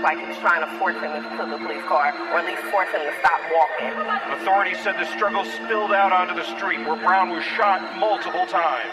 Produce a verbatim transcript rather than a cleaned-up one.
looked like he was trying to force him into the police car, or at least force him to stop walking. Authorities said the struggle spilled out onto the street where Brown was shot multiple times.